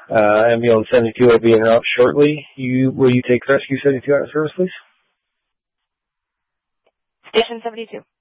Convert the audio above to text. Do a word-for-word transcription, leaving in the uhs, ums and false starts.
Uh, ambulance seventy-two will be en route shortly. You, will you take rescue seventy-two out of service, please? Station seventy-two.